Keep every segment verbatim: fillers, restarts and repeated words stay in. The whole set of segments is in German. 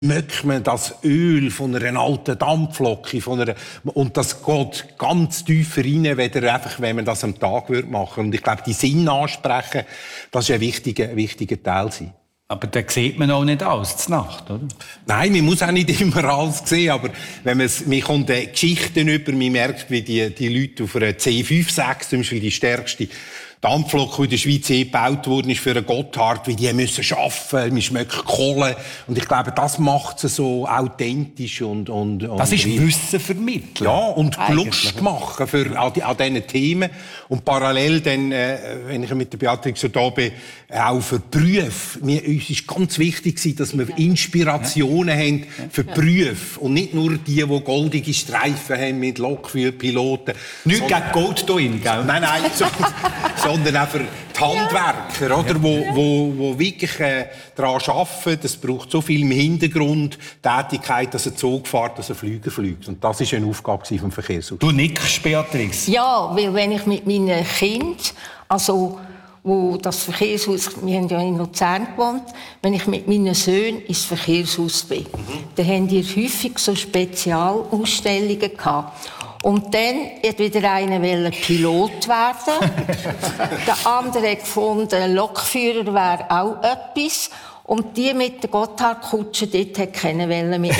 schmeckt man das Öl von einer alten Dampflocke, von einer, und das geht ganz tief rein, weder einfach, wenn man das am Tag machen würde. Und ich glaube, die Sinne ansprechen, das ist ein wichtiger, wichtiger Teil sein. Aber da sieht man auch nicht alles zur Nacht, oder? Nein, man muss auch nicht immer alles sehen, aber wenn man es, man kommt Geschichten über, man merkt, wie die, die Leute auf einer C fünf sechs, zum Beispiel die stärkste Dampflok, die in der Schweiz gebaut worden ist für einen Gotthard, wie die müssen arbeiten, man schmeckt Kohle. Und ich glaube, das macht es so authentisch und, und, und das ist Wissen vermitteln. Ja, und Lust machen für, an, die, an diesen Themen. Und parallel dann, äh, wenn ich mit der Beatrix so da bin, auch für Berufe. Mir, uns ist ganz wichtig, dass wir Inspirationen ja. haben für ja. Berufe. Und nicht nur die, die goldige Streifen haben mit Lokführpiloten. Nicht gegen Gold da drin, gell? Nein, nein. So, sondern auch für die Handwerker, ja. oder, wo, wo, wo wirklich äh, daran arbeiten. Es braucht so viel im Hintergrund Tätigkeit, dass ein Zug fährt, dass ein Flüger fliegt. Und das war eine Aufgabe vom Verkehrshaus. Du nickst, Beatrix. Ja, weil wenn ich mit meinen Kindern, also wo das Verkehrshaus, wir haben ja in Luzern gewohnt, wenn ich mit meinen Söhnen ins Verkehrshaus bin, mhm. dann haben die häufig so Spezialausstellungen gehabt. Und dann hat wieder einer Pilot werden. Der andere hat gefunden, Lokführer wäre auch etwas. Und die mit der Gotthardkutsche, dort hat keiner mit.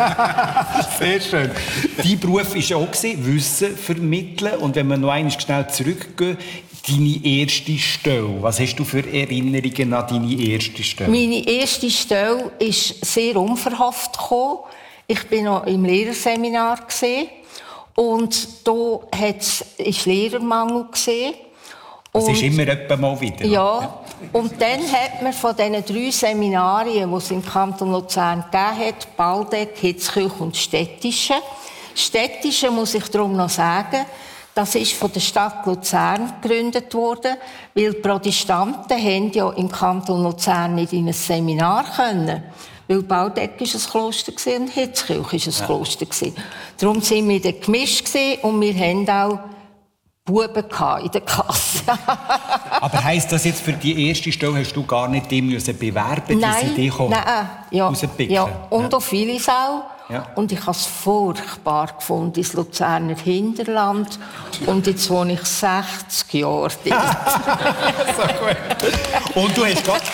Sehr schön. Dein Beruf war auch Wissen vermitteln. Und wenn wir noch einmal schnell zurückgehen, deine erste Stelle. Was hast du für Erinnerungen an deine erste Stelle? Meine erste Stelle ist sehr unverhofft gekommen. Ich war noch im Lehrerseminar. Und da war Lehrermangel. Das ist immer etwa mal wieder. Ja. Und dann hat man von diesen drei Seminarien, die es im Kanton Luzern gegeben hat, Baldeck, Hitzkirch und Städtische. Städtische muss ich darum noch sagen, das ist von der Stadt Luzern gegründet worden, weil die Protestanten haben ja im Kanton Luzern nicht in ein Seminar können. Weil Baldeck war ein Kloster und Hitzkirch war ein ja. Kloster. Darum waren wir dann gemischt und wir hatten auch Buben in der Klasse. Aber heisst das jetzt, für die erste Stelle hast du gar nicht die müssen bewerben, nein, die sie dich nein, ja, rauspicken? Ja, und ja. auch vieles auch. Ja. Und ich habe es furchtbar gefunden, ins Luzerner Hinterland. Und jetzt wohne ich sechzig Jahre dort. So gut. Und du hast gerade...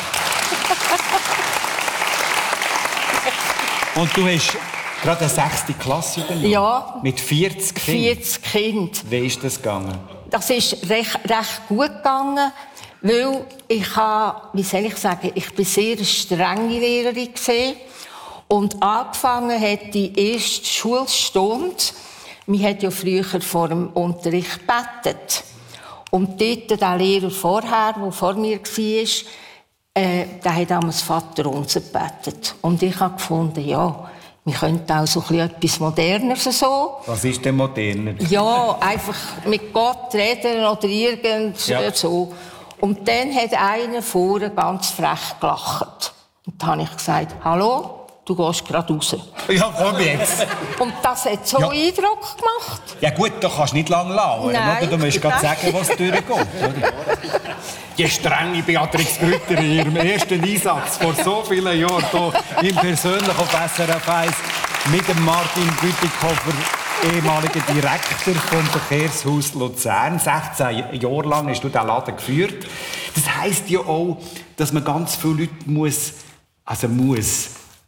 Und du hast gerade eine sechste Klasse übernommen? Ja. Mit vierzig Kindern? vierzig Kinder. Wie ist das gegangen? Das ist recht, recht gut gegangen, weil ich habe, wie soll ich sagen, ich bin sehr eine strenge Lehrerin gewesen. Und angefangen hat die erste Schulstunde. Wir hat ja früher vor dem Unterricht gebetet. Und dort der Lehrer vorher, der vor mir war, Äh, der hat damals Vater unser gebetet. Und ich habe gefunden, ja, wir könnten auch so etwas Moderneres so. Was ist denn moderner? Ja, einfach mit Gott reden oder irgend ja. so. Und dann hat einer vorne ganz frech gelacht. Und dann habe ich gesagt, hallo, du gehst gerade raus. Ja, komm jetzt. Und das hat so ja. Eindruck gemacht. Ja gut, da kannst du nicht lange lauern. Nein, du musst gerade sagen, was durchgeht. Oder? Die strenge Beatrix Grütter in ihrem ersten Einsatz vor so vielen Jahren hier im persönlichen auf S R F eins mit dem Martin Bütikofer, ehemaliger Direktor vom Verkehrshaus Luzern. sechzehn Jahre lang hast du diesen Laden geführt. Das heisst ja auch, dass man ganz viele Leute muss, also muss,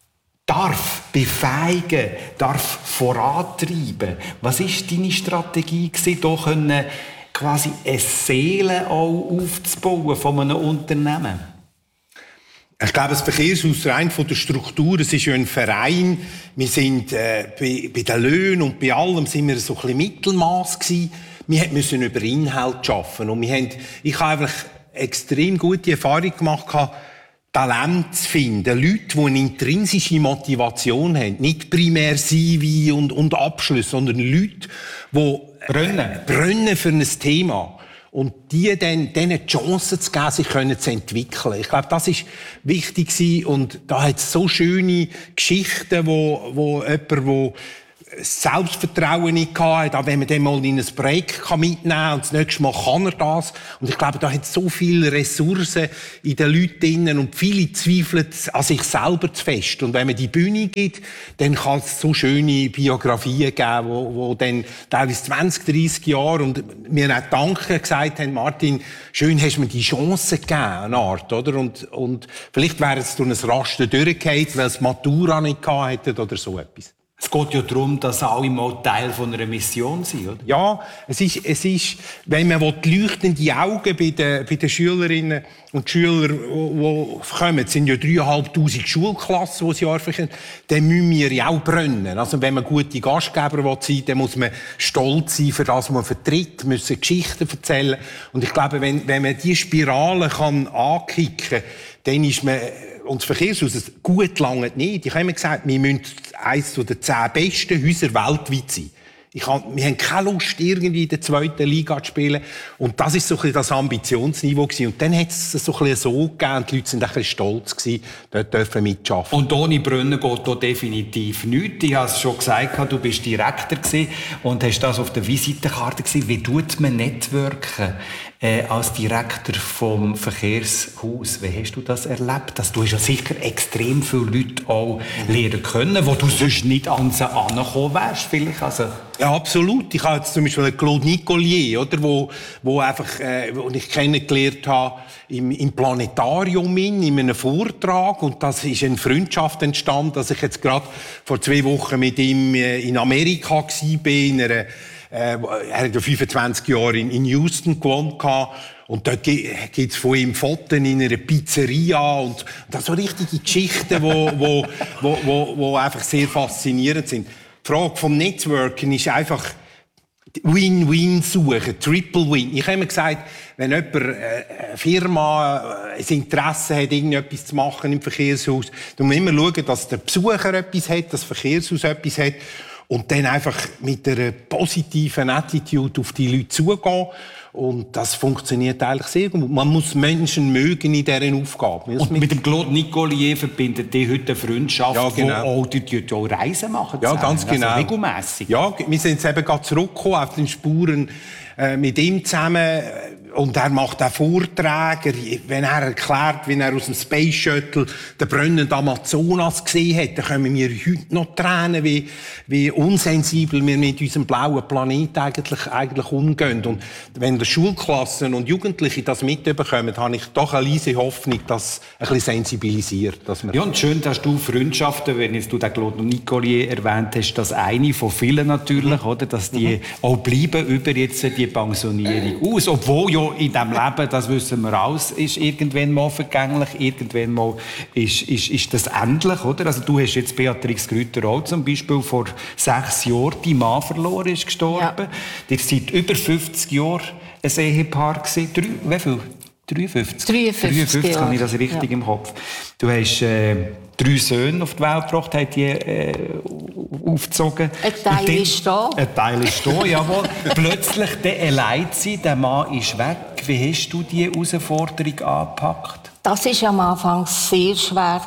darf befähigen, darf vorantreiben. Was war deine Strategie, hier können quasi eine Seele auch aufzubauen von einem Unternehmen? Ich glaube, das Verkehrshaus rein von der Struktur, es ist ja ein Verein. Wir sind äh, bei, bei den Löhnen und bei allem sind wir so ein bisschen Mittelmaß gewesen. Wir mussten über Inhalt arbeiten und wir haben, ich habe einfach extrem gute Erfahrung gemacht, Talent zu finden, Leute, die eine intrinsische Motivation haben, nicht primär C V und, und Abschluss, sondern Leute, die brennen. brennen für ein Thema und die dann denen die Chance zu geben, sich können zu entwickeln. Ich glaube, das ist wichtig gewesen. Und da hat es so schöne Geschichten, wo, wo jemand, wo Selbstvertrauen nicht hatte, auch wenn man dann mal in ein Projekt mitnehmen kann und das nächste Mal kann er das. Und ich glaube, da hat so viele Ressourcen in den Leuten drin und viele zweifeln an sich selber zu fest. Und wenn man die Bühne gibt, dann kann es so schöne Biografien geben, wo, wo dann teilweise zwanzig, dreissig Jahre und mir auch Danke gesagt haben, Martin, schön hast du mir die Chance gegeben, eine Art, oder? Und, und vielleicht wäre es durch ein Raster durchgefallen, weil es Matura nicht gehabt hätten oder so etwas. Es geht ja darum, dass alle mal Teil von einer Mission sind, oder? Ja, es ist, es ist, wenn man die leuchtenden Augen bei den, bei den Schülerinnen und Schülern, die kommen, es sind ja dreieinhalbtausend Schulklassen, die das Jahr verkehren, dann müssen wir ja auch brennen. Also wenn man gute Gastgeber sein will, dann muss man stolz sein für das, was man vertritt, müssen Geschichten erzählen. Und ich glaube, wenn, wenn man diese Spirale kann ankicken kann, dann ist man, und das Verkehrshaus gut lange nicht. Ich habe immer gesagt, wir müssen eines der zehn besten Häuser weltweit sein. Ich hab, wir haben keine Lust, irgendwie in der zweiten Liga zu spielen. Und das war so ein bisschen das Ambitionsniveau gewesen. Und dann hat es so ein bisschen so gegeben, und die Leute waren ein bisschen stolz gewesen, dort dürfen mitarbeiten. Und ohne Brunnen geht hier definitiv nichts. Ich habe es schon gesagt, du bist Direktor gewesen und hast das auf der Visitenkarte gesehen. Wie tut man networken äh, als Direktor vom Verkehrshaus? Wie hast du das erlebt? Dass du hast ja sicher extrem viele Leute auch lernen können, wo du sonst nicht an sie angekommen wärst, vielleicht. Also ja, absolut. Ich habe jetzt zum Beispiel Claude Nicolier, oder, wo, wo einfach, äh, wo ich kennengelernt habe im, im Planetarium in, in einem Vortrag. Und das ist eine Freundschaft entstanden, dass ich jetzt gerade vor zwei Wochen mit ihm in Amerika war, in einer, äh, er hat ja fünfundzwanzig Jahre in, in Houston gewohnt. Und dort gibt es von ihm Fotos in einer Pizzeria und das so richtige Geschichten, wo, wo, wo, wo, wo einfach sehr faszinierend sind. Die Frage vom Networking ist einfach Win-Win suchen, Triple Win. Ich habe immer gesagt, wenn jemand, eine Firma ein Interesse hat, irgendetwas zu machen im Verkehrshaus, dann muss man immer schauen, dass der Besucher etwas hat, dass das Verkehrshaus etwas hat und dann einfach mit einer positiven Attitude auf die Leute zugehen. Und das funktioniert eigentlich sehr gut. Man muss Menschen mögen in dieser Aufgabe. Und mit dem Claude Nicolier verbindet die heute eine Freundschaft, ja, genau. Wo auch die, die, die auch Reisen machen. Ja, ganz genau. Also regelmässig. Ja, wir sind jetzt eben gerade zurückgekommen auf den Spuren äh, mit ihm zusammen. Und er macht auch Vorträge, wenn er erklärt, wie er aus dem Space Shuttle den brennenden Amazonas gesehen hat, dann können wir heute noch tränen, wie, wie unsensibel wir mit unserem blauen Planet eigentlich, eigentlich umgehen. Und wenn die Schulklassen und Jugendliche das mitbekommen, habe ich doch eine leise Hoffnung, dass ein bisschen sensibilisiert. Dass wir ja, und schön, dass du Freundschaften, wenn jetzt du den Claude Nicolier erwähnt hast, das eine von vielen natürlich, mhm. oder, dass die mhm. auch bleiben über jetzt die Pensionierung aus, obwohl ja in diesem Leben, das wissen wir alles, ist irgendwann mal vergänglich, irgendwann mal ist, ist, ist das endlich, oder? Also du hast jetzt Beatrix Grüter auch zum Beispiel vor sechs Jahren, dein Mann verloren, ist gestorben. Ja. Ihr seid über fünfzig Jahre ein Ehepaar gewesen. Drei, wie viel? dreiundfünfzig? dreiundfünfzig, dreiundfünfzig habe ich das richtig ja. im Kopf. Du hast äh, drei Söhne auf die Welt gebracht, hast die äh, aufgezogen. Ein Teil dann, ist da. Ein Teil ist da, jawohl. Plötzlich der allein sein, der Mann ist weg. Wie hast du diese Herausforderung angepackt? Das war am Anfang sehr schwer.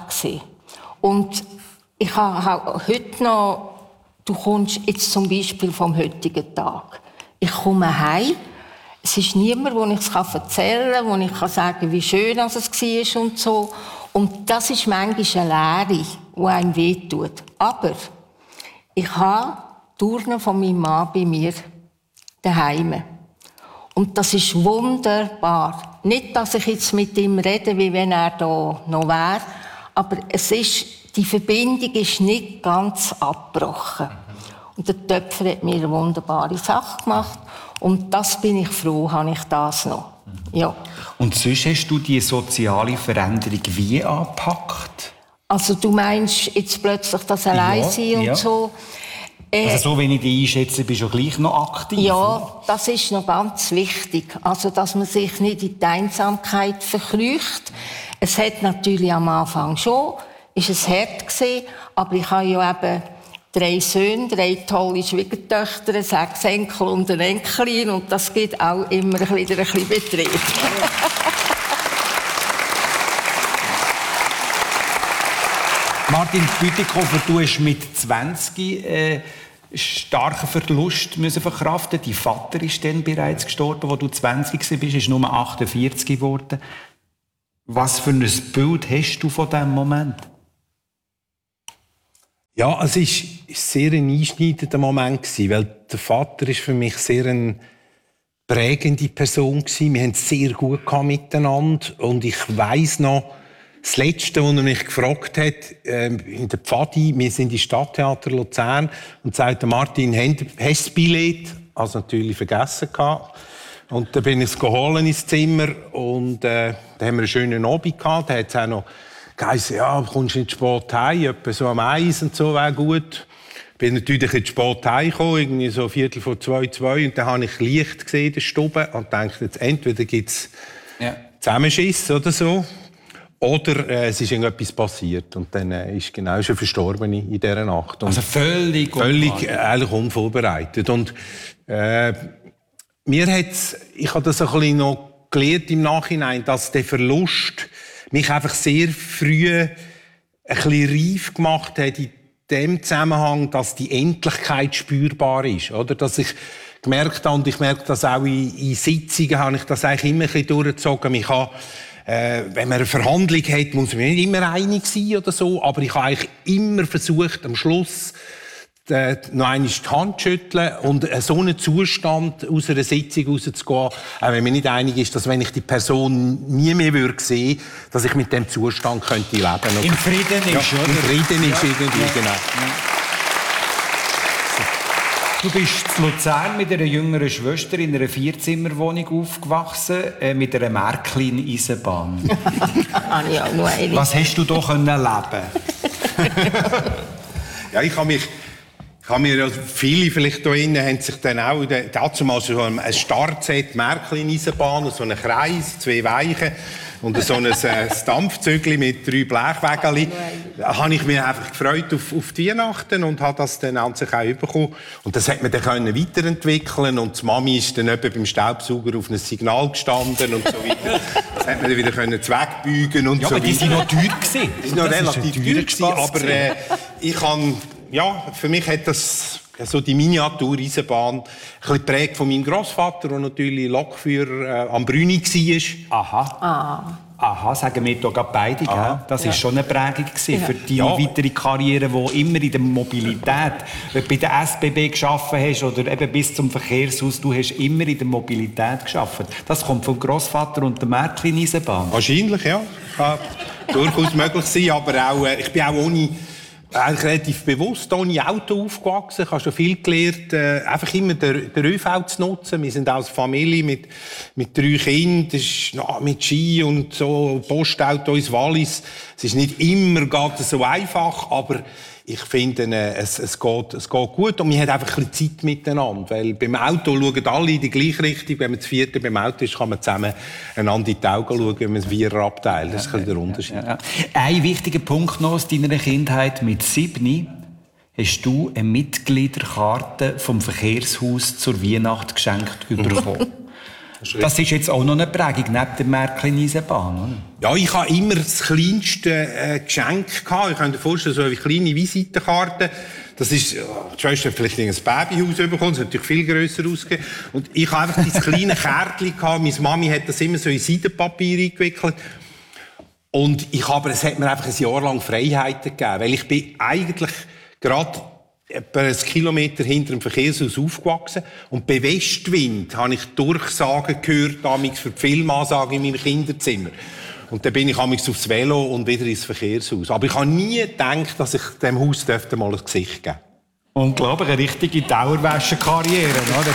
Und ich habe heute noch, du kommst jetzt zum Beispiel vom heutigen Tag. Ich komme heim. Es ist niemand, wo ich es erzählen kann, wo ich kann sagen, wie schön es war und so. Und das ist manchmal eine Leere, die einem wehtut. Aber ich habe die Turnen von meinem Mann bei mir daheim. Und das ist wunderbar. Nicht, dass ich jetzt mit ihm rede, wie wenn er da noch wäre, aber es ist, die Verbindung ist nicht ganz abgebrochen. Und der Töpfer hat mir eine wunderbare Sache gemacht. Und das bin ich froh, habe ich das noch. Ja. Und sonst hast du die soziale Veränderung wie angepackt? Also du meinst jetzt plötzlich das Alleinsein ja, und ja. so. Äh, also so, wenn ich dich einschätze, bist du gleich noch aktiv? Ja, das ist noch ganz wichtig. Also, dass man sich nicht in die Einsamkeit verkrücht. Es hat natürlich am Anfang schon, ist es hart gewesen, aber ich habe ja eben drei Söhne, drei tolle Schwiegertöchter, sechs Enkel und eine Enkelin und das gibt auch immer wieder ein bisschen Betrieb. Martin Bütikofer, du hast mit zwanzig äh, starken Verlust müssen verkraften. Dein Vater ist dann bereits gestorben, als du zwanzig warst, ist nur achtundvierzig geworden. Was für ein Bild hast du von diesem Moment? Ja, es war ein sehr einschneidender Moment, weil der Vater ist für mich sehr eine prägende Person war. Wir haben es sehr gut miteinander. Und ich weiss noch, das Letzte, was er mich gefragt hat, äh, in der Pfadi, wir sind im Stadttheater Luzern, und sagte Martin, hast du das Billett? Also natürlich vergessen gehabt. Und dann bin ich es geholt ins Zimmer und äh, da haben wir einen schönen Abend gehabt. Da hat es auch noch geheißen, ja, kommst du nicht spät heim, etwa so am Eis und so wäre gut. Ich bin natürlich nicht spät heimgekommen, irgendwie so Viertel vor zwei, zwei, und dann habe ich Licht gesehen in der Stube und dachte, jetzt entweder gibt es ja. Zusammenschiss oder so, oder äh, es ist irgendetwas passiert und dann äh, ist genau schon verstorben in dieser Nacht. Und also völlig völlig äh, eigentlich unvorbereitet. Und äh, mir hat's, ich habe das ein bisschen noch gelernt im Nachhinein, dass der Verlust mich einfach sehr früh ein bisschen reif gemacht hat in dem Zusammenhang, dass die Endlichkeit spürbar ist, oder? Dass ich gemerkt habe, und ich merke das auch in, in Sitzungen, habe ich das eigentlich immer ein bisschen durchgezogen. Ich habe, äh, wenn man eine Verhandlung hat, muss man nicht immer einig sein oder so, aber ich habe eigentlich immer versucht, am Schluss äh, noch einmal die Hand zu schütteln und äh, so einen Zustand aus einer Sitzung rauszugehen, auch wenn man nicht einig ist, dass wenn ich die Person nie mehr würde sehen, dass ich mit dem Zustand könnte leben könnte. Im Frieden ist, ja, oder? Im Frieden ist ja. irgendwie, ja. genau. Ja. Du bist in Luzern mit einer jüngeren Schwester in einer Vierzimmerwohnung aufgewachsen, äh, mit einer Märklin-Eisenbahn. Was hast du da können leben? Ja, ich habe mich, ich habe mir, also viele vielleicht hier innen haben sich dann auch, dazu mal so ein Startset, Märklin-Eisenbahn, so einen Kreis, zwei Weichen und so ein äh, Dampfzügli mit drei Blechwägelchen. Da habe ich mich einfach gefreut auf, auf die Weihnachten und habe das dann an sich auch bekommen. Und das hat man dann können weiterentwickeln und die Mami ist dann etwa beim Staubsauger auf ein Signal gestanden und so weiter. Das hat man dann wieder können zweckbügen und ja, so aber die sind noch teuer gewesen. Die sind noch relativ teuer gewesen, aber äh, ich kann, ja, für mich hat das so die Miniatur-Eisenbahn ein bisschen geprägt von meinem Grossvater, der natürlich Lokführer äh, am Brüni war. Aha. Ah. Aha, sagen wir hier gerade beide. Gell? Das war ja. schon eine Prägung ja. für deine ja. weitere Karriere, die immer in der Mobilität, wenn du bei der S B B gearbeitet hast oder eben bis zum Verkehrshaus, du hast immer in der Mobilität gearbeitet. Das kommt vom Grossvater und der Märklin-Eisenbahn. Wahrscheinlich, ja. Kann durchaus möglich sein, aber auch, äh, ich bin auch ohne... Eigentlich relativ bewusst ohne Auto aufgewachsen. Ich habe schon viel gelernt, äh, einfach immer den, den ÖV zu nutzen. Wir sind als Familie mit, mit drei Kindern, das ist, na, mit Ski und so, Postauto ins Wallis. Es ist nicht immer gerade so einfach, aber ich finde, äh, es, es, geht, es geht gut und man hat einfach ein bisschen Zeit miteinander. Weil beim Auto schauen alle in die gleiche Richtung. Wenn man zu vierte beim Auto ist, kann man zusammen einander in die Augen schauen, wenn man es Vierer abteilt. Das ist ein bisschen der Unterschied. Ja, ja, ja. Ein wichtiger Punkt noch aus deiner Kindheit. Mit sieben hast du eine Mitgliederkarte vom Verkehrshaus zur Weihnacht geschenkt bekommen. Das ist jetzt auch noch eine Prägung, neben der Märklin-Eisenbahn, oder? Ja, ich habe immer das kleinste äh, Geschenk gehabt. Ich kann dir vorstellen, so eine kleine Visitenkarte. Das ist, die Schwester hat vielleicht ein Babyhaus bekommen, das hat natürlich viel grösser ausgegeben. Und ich habe einfach dieses kleine Kärtchen gehabt. Meine Mami hat das immer so in Seidenpapier eingewickelt. Und ich habe, es hat mir einfach ein Jahr lang Freiheiten gegeben, weil ich bin eigentlich gerade etwa ein Kilometer hinter dem Verkehrshaus aufgewachsen. Und bei Westwind habe ich Durchsagen gehört, damals für die Filmansagen in meinem Kinderzimmer. Und dann bin ich damals aufs Velo und wieder ins Verkehrshaus. Aber ich habe nie gedacht, dass ich dem Haus dürfte mal ein Gesicht geben. Unglaublich, eine richtige Dauerwäsche-Karriere, oder?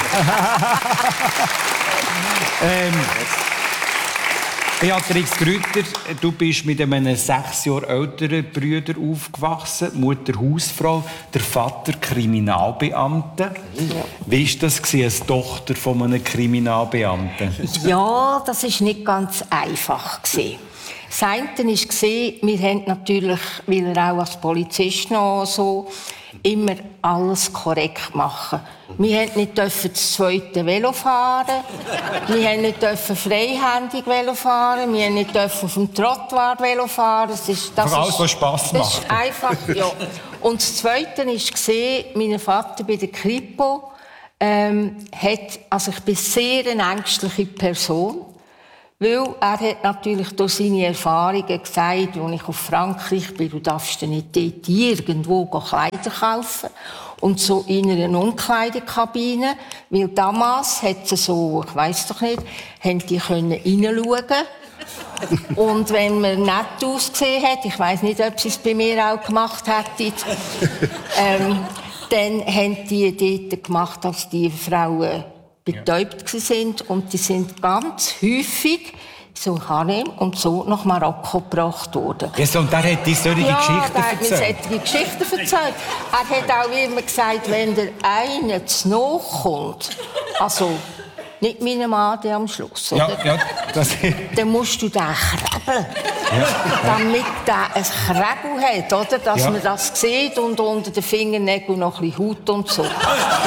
ähm, Beatrix Grütter, du bist mit einem sechs Jahre älteren Bruder aufgewachsen, Mutter Hausfrau, der Vater Kriminalbeamter. Ja. Wie war das als Tochter von einem Kriminalbeamten? Ja, das war nicht ganz einfach. Das eine war, wir haben natürlich, weil er auch als Polizist noch so, immer alles korrekt machen. Wir durften nicht das zweite Velo fahren, wir durften nicht freihändig Velo fahren, wir durften nicht auf dem Trottoir Velo fahren. Das ist, das alles, was Spass macht. Das ist einfach, ja. Und das Zweite war, mein Vater bei der Kripo ähm, hat, also ich bin sehr eine ängstliche Person, weil er hat natürlich durch seine Erfahrungen gesagt, als ich auf Frankreich bin, du darfst dir nicht dort irgendwo Kleider kaufen und so in einer Umkleidekabine, weil damals hat sie so, ich weiss doch nicht, haben die können reinschauen. Und wenn man nett ausgesehen hat, ich weiss nicht, ob sie es bei mir auch gemacht hätten, ähm, dann haben die dort gemacht, dass die Frauen betäubt waren. Und die sind ganz häufig so Harem und so nach Marokko gebracht worden. Ja, und der hat dir solche ja, Geschichten der hat mir erzählt? solche Geschichten erzählt. Er hat auch immer gesagt, wenn der eine zu nahe kommt, also nicht meine Mann am Schluss, oder? Ja, ja, das dann musst du den krabbeln, ja. damit der ein Krebel hat, oder? Dass Ja. man das sieht und unter den Fingernägeln noch ein bisschen Haut und so.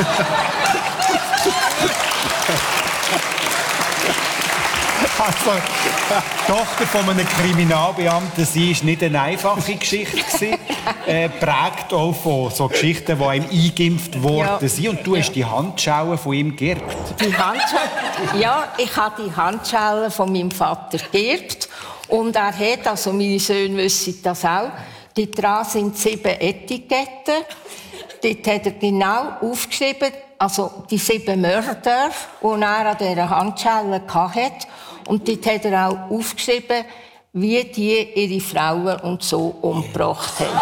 Also, die Tochter von einem Kriminalbeamten, sie war nicht eine einfache Geschichte. äh, prägt auch von so Geschichten, die einem eingeimpft worden Ja. sind. Und du hast die Handschellen von ihm geerbt. Die Handschellen? Ja, ich habe die Handschellen von meinem Vater geerbt. Und er hat, also meine Söhne wissen das auch, dort dran sind sieben Etiketten. Dort hat er genau aufgeschrieben, also die sieben Mörder, die er an dieser Handschelle hatte. Und dort hat er auch aufgeschrieben, wie die ihre Frauen und so umgebracht haben.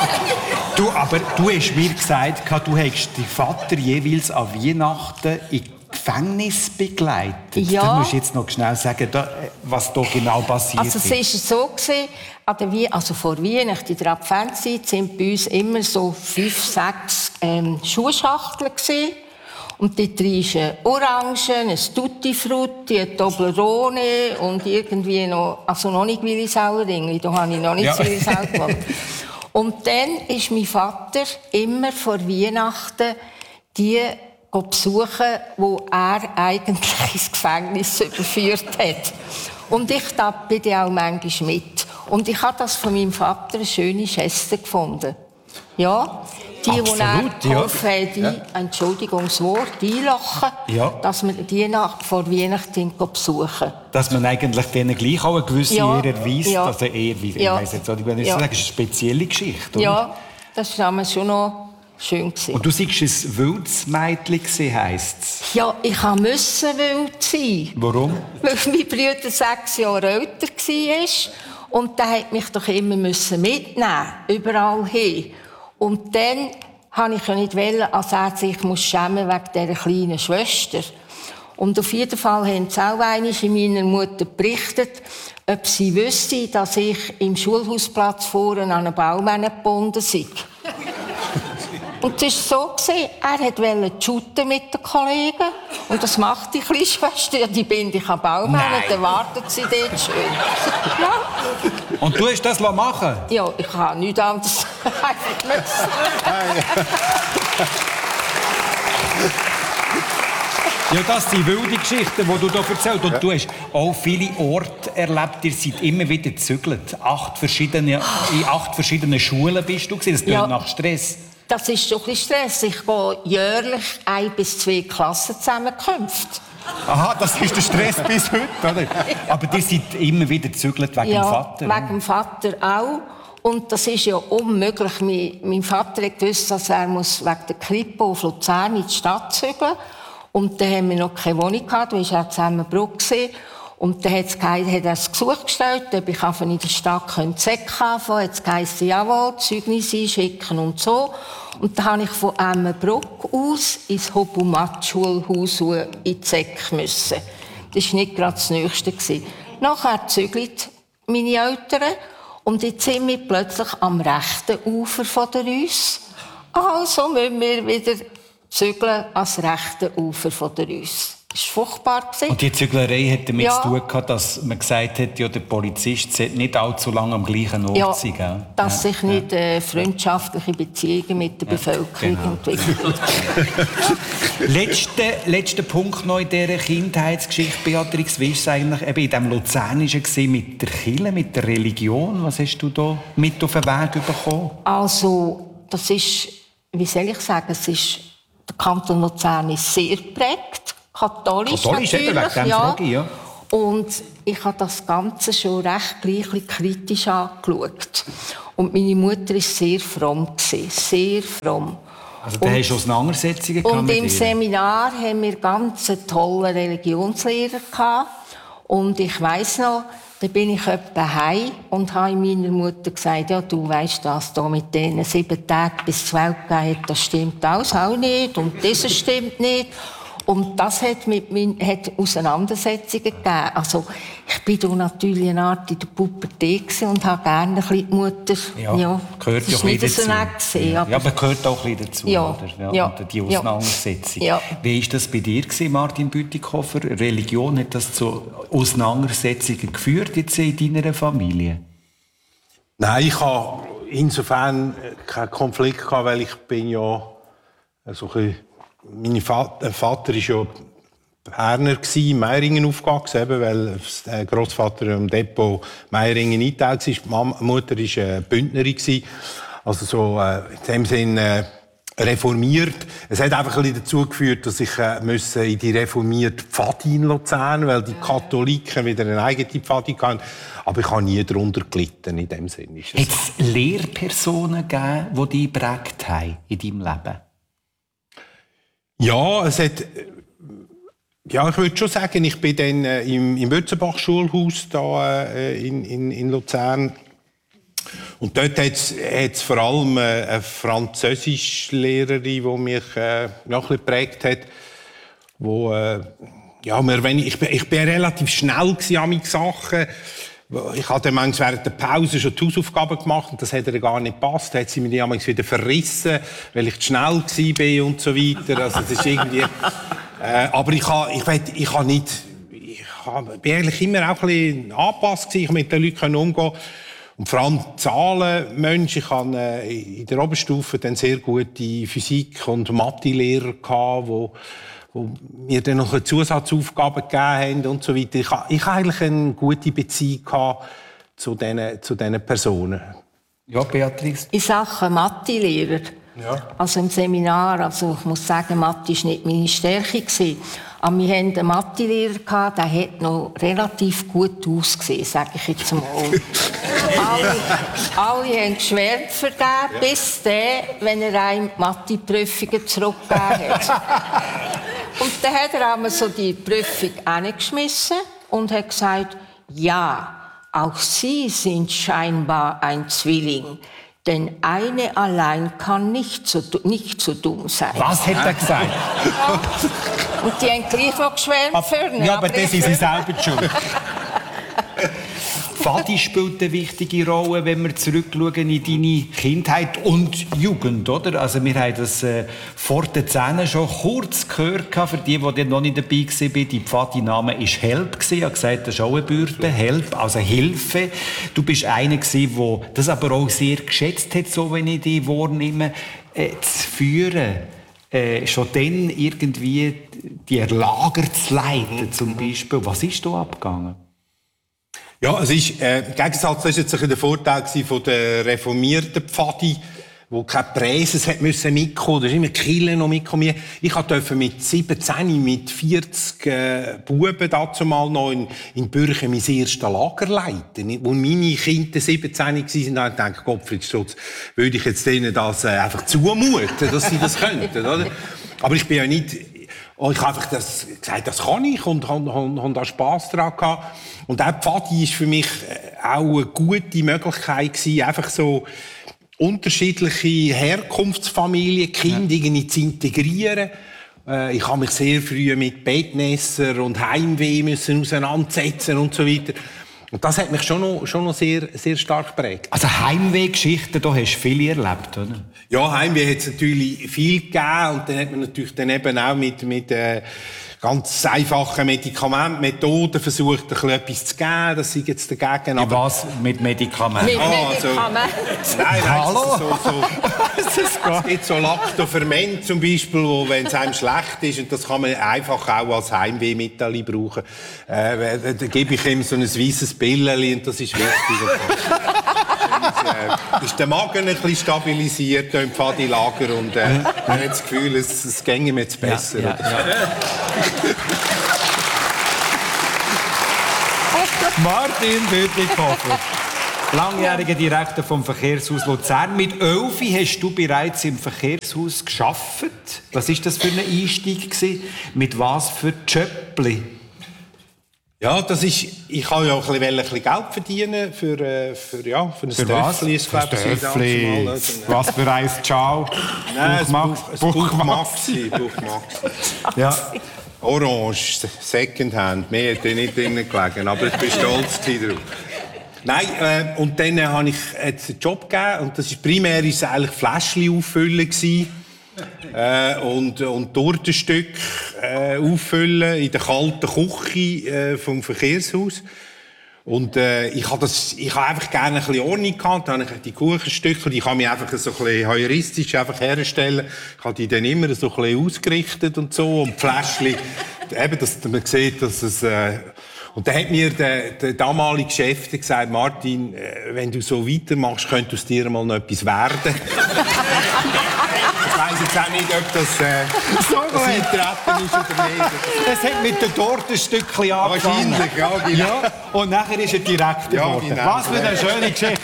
Du, aber du hast mir gesagt, du hättest deinen Vater jeweils an Weihnachten in Gefängnis begleitet. Ja. Du musst jetzt noch schnell sagen, was da genau passiert Also es ist. war so, gewesen, an der Wie- also vor Weihnachten in der Adventszeit sind bei uns immer so fünf, sechs ähm, Schuhschachteln gewesen. Und dort drin ist ein Orangen, ein Tutti Frutti, ein Toblerone und irgendwie noch, also noch nicht Willisauerringli, da habe ich noch nicht Ja. zu Willisau gewohnt. Und dann ist mein Vater immer vor Weihnachten die besuchen, wo er eigentlich ins Gefängnis überführt hat. Und ich da bin dann auch manchmal mit. Und ich habe das von meinem Vater eine schöne Geste gefunden. Ja, die, Absolut, die er ja. geholfen hat, die, Entschuldigung, das Wort, einlachen, Ja. dass wir die nach vor Weihnachten besuchen. Dass man eigentlich denen gleich auch eine gewisse Ja. Ehre erweist. Ja. Also Ehre, wie Ja. ich weiss jetzt, ich will nicht Ja. sagen, es ist eine spezielle Geschichte. Oder? Ja, das war damals schon noch schön gewesen. Und du sagst, ein wildes Mädchen heisst es. Ja, ich musste wild sein. Warum? Weil mein Bruder sechs Jahre älter war. Und der hat mich doch immer mitnehmen, überall hin. Und dann wollte ich ja nicht wollen, als er sich muss schämen wegen dieser kleinen Schwester. Und auf jeden Fall haben sie auch einmal in meiner Mutter berichtet, ob sie wüsste, dass ich im Schulhausplatz vorne an einen Baum gebunden sei. Und es war so, er wollte shooten mit den Kollegen. Und das macht die kleine Schwester. Die binde ich am Baum an und dann wartet sie dort schön. Ja. Und du hast das machen? Ja, ich habe nichts anderes einfach müssen. Ja, das sind wilde Geschichten, die du hier erzählst. Und du hast auch viele Orte erlebt. Ihr seid immer wieder gezügelt. Acht verschiedene, in acht verschiedenen Schulen bist du gewesen. Das klingt Ja. nach Stress. Das ist schon ein bisschen Stress. Ich gehe jährlich ein bis zwei Klassenzusammenkünfte. Aha, das ist der Stress bis heute, oder? Aber die sind immer wieder gezügelt wegen Ja, dem Vater. wegen dem Vater auch. Und das ist ja unmöglich. Mein, mein Vater hat gewusst, dass er muss wegen der Kripo auf Luzern in die Stadt zügeln. Und dann haben wir noch keine Wohnung gehabt, da war er zusammengebrochen. Und dann hat es geheißen, hat er das Gesuch gestellt, ob ich in der Stadt Zeck anfangen könnte. Hat es geheißen, jawohl, Zeugnisse schicken und so. Und dann habe ich von Emmenbruck aus ins Hobumat-Schulhaus in die Zeck müssen. Das war nicht gerade das Nächste. Nachher zügelt meine Eltern und jetzt sind wir plötzlich am rechten Ufer von der Reuss. Also müssen wir wieder zügeln ans rechte Ufer von der Reuss. Das war furchtbar. Und die Züglerei hat damit Ja. zu tun gehabt, dass man gesagt hat, ja, der Polizist sollte nicht allzu lange am gleichen Ort Ja, sein. Gell? dass Ja. sich nicht äh, freundschaftliche Beziehungen mit der Ja, Bevölkerung genau. entwickeln. Letzter, letzter Punkt noch in dieser Kindheitsgeschichte, Beatrix, wie war es eigentlich eben in diesem Luzernischen gewesen, mit der Kirche, mit der Religion? Was hast du da mit auf den Weg bekommen? Also, das ist, wie soll ich sagen, es ist, der Kanton Luzern ist sehr geprägt, katholisch, katholisch natürlich. Ja. Frage, ja. Und ich habe das Ganze schon recht gleich kritisch angeschaut. Und meine Mutter war sehr fromm, sehr fromm. Also da hast du Auseinandersetzungen gehabt. Und im dir. Seminar haben wir ganz einen tollen Religionslehrer gehabt. Und ich weiss noch, da bin ich etwa heim und habe meiner Mutter gesagt, ja, du weisst, das da mit diesen sieben Tagen bis zur Welt gegeben hat, das stimmt alles auch nicht und das stimmt nicht. Und das hat, mit mein, hat Auseinandersetzungen gegeben. Also, ich bin da natürlich eine Art in der Pubertät und habe gerne ein bisschen die Mutter. Ja, ja gehört ja auch ein bisschen so dazu. Gesehen, ja, aber, aber gehört auch ein bisschen dazu. Ja, oder? Ja, ja, und die Auseinandersetzung. Ja. Wie war das bei dir, Martin Bütikofer? Religion, hat das zu Auseinandersetzungen geführt jetzt in deiner Familie? Nein, ich habe insofern keinen Konflikt gehabt, weil ich bin ja so ein bisschen Mein Vater, Vater war ja Berner, in Meiringen aufgewachsen, weil der Grossvater im Depot Meiringen eingeteilt war. Die Mutter war Bündnerin, also so in dem Sinne reformiert. Es hat einfach ein bisschen dazu geführt, dass ich in die reformierte Pfadi in Luzern, weil die Katholiken wieder eine eigene Pfadi hatten. Aber ich habe nie darunter gelitten in dem Sinne. Hat es Lehrpersonen gegeben, die dich geprägt haben in deinem Leben? Ja, es hat, ja, ich würde schon sagen, ich bin dann äh, im, im Wötzenbach-Schulhaus da, äh, in, in, in Luzern. Und dort hat es vor allem äh, eine Französischlehrerin, die mich äh, noch ein bisschen geprägt hat. Wo, äh, ja, wir, wenn ich, ich, bin, ich bin relativ schnell an meinen Sachen. Ich hatte manchmal während der Pause schon die Hausaufgaben gemacht und das hat ihr gar nicht gepasst. Da hat sie mir die manchmal wieder verrissen, weil ich zu schnell war und so weiter. Also das ist irgendwie... Äh, aber ich habe ich weiß, ich habe nicht... Ich habe, bin eigentlich immer auch ein bisschen angepasst gewesen. Ich konnte mit den Leuten umgehen. Und vor allem Zahlenmensch. Ich hatte äh, in der Oberstufe dann sehr gute Physik- und Mathe-Lehrer gehabt, wo wo mir dann noch Zusatzaufgaben gegeben haben und so weiter. Ich hatte, ich hatte eigentlich eine gute Beziehung gehabt zu diesen, zu diesen Personen. Ja, Beatrice? In Sachen Mathe-Lehrer, ja. Also im Seminar, also ich muss sagen, Mathe war nicht meine Stärke gewesen. Aber wir hatten einen Mathe-Lehrer, der hat noch relativ gut ausgesehen, sage ich jetzt mal. alle, alle haben geschwärmt für den, ja. Bis der, wenn er einem die Mathe-Prüfungen zurückgegeben hat. Und dann hat er einmal so die Prüfung hineingeschmissen und hat gesagt, ja, auch Sie sind scheinbar ein Zwilling. Denn eine allein kann nicht so, nicht so dumm sein. Was hat er gesagt? Ja. Und die haben gleich noch geschwärmt für ihn. Ja, aber das ist sie selber schuld. Fadi spielt eine wichtige Rolle, wenn wir zurückschauen in deine Kindheit und Jugend, oder? Also wir haben das äh, vor den Zähnen schon kurz gehört, für die, die noch nicht dabei waren. Die Fadi-Name war Help. Ich habe gesagt, das ist auch eine Bürde. Help, also Hilfe. Du bist einer, der das aber auch sehr geschätzt hat, so wenn ich dich wahrnehme, äh, zu führen. Äh, schon dann irgendwie die Lager zu leiten, zum Beispiel. Was ist da abgegangen? Ja, es ist, äh, im Gegensatz, das war jetzt der Vorteil von der reformierten Pfadi, wo keine Präses hat müssen mitkommen, da ist immer Kille noch mitkommen. Ich durfte mit siebzehn, mit vierzig äh, Buben dazu mal noch in, in Bürchen mein erstes Lager leiten. Wo meine Kinder siebzehn waren, habe ich gedacht, Gottfried Stutz, würde ich jetzt denen das äh, einfach zumuten, dass sie das könnten, oder? Aber ich bin ja nicht... Und ich habe einfach das gesagt, das kann ich und habe da Spass daran gehabt. Und auch Pfadi war für mich auch eine gute Möglichkeit gewesen, einfach so unterschiedliche Herkunftsfamilien, Kinder irgendwie zu integrieren. Ich habe mich sehr früh mit Bettnässer und Heimweh müssen auseinandersetzen und so weiter. Und das hat mich schon noch, schon noch sehr, sehr stark geprägt. Also Heimwehgeschichten, da hast du viele erlebt, oder? Ja, Heimweh hat es natürlich viel gegeben. Und dann hat man natürlich dann eben auch mit, mit äh, ganz einfachen Medikamentenmethoden versucht, ein bisschen etwas zu geben. Das sei jetzt dagegen. Ja, was mit Medikamenten? Mit ah, Medikamenten? Also, nein, nein, Hallo? So, so, es gibt so Lactoferment zum Beispiel, wo, wenn es einem schlecht ist, und das kann man einfach auch als Heimwehmittel brauchen, äh, da gebe ich ihm so ein weisses Pillchen und das ist wichtig. äh, ist der Magen ein bisschen stabilisiert im Pfadilager und äh, man hat das Gefühl, es, es ginge mir jetzt besser. Ja, ja, ja. Martin Bütikofer, langjähriger Direktor vom Verkehrshaus Luzern. Mit elf hast du bereits im Verkehrshaus gearbeitet. Was war das für ein Einstieg gewesen? Mit was für Jöppli? Ja, das ist, ich wollte ja auch ein bisschen, ein bisschen Geld verdienen für, äh, für, ja, für ein Stöffli. Für was? Stöffli. Was für ein Ciao? Nein, Buchmax. Buchmaxi. Buchmaxi. Ja. Orange, Secondhand. Mehr hat nicht drinnen gelegen, aber ich bin stolz drauf. Nein, äh, und dann äh, habe ich jetzt einen Job gegeben und das ist primär ist eigentlich Fläschchen auffüllen gewesen. Äh, und, und Tortenstück äh, auffüllen in der kalten Küche äh, vom Verkehrshaus. Und äh, ich habe das, ich habe einfach gerne ein bisschen Ordnung gehabt. Dann habe ich die Kuchenstücke, die kann mich einfach so ein bisschen heuristisch einfach herstellen. Ich habe die dann immer so ein bisschen ausgerichtet und so. Und die Fläschchen, eben, dass man sieht, dass es, äh, und dann hat mir der, der damalige Chef gesagt, Martin, äh, wenn du so weitermachst, könnte aus dir mal noch etwas werden. Ich weiss jetzt auch nicht, ob das, äh, so das Eintreten ist oder nicht. Es hat mit den Tortenstückchen angefangen. Wahrscheinlich, ja, genau. Ja, und nachher ist er direkt ja, geworden. Genau. Was für eine schöne Geschichte.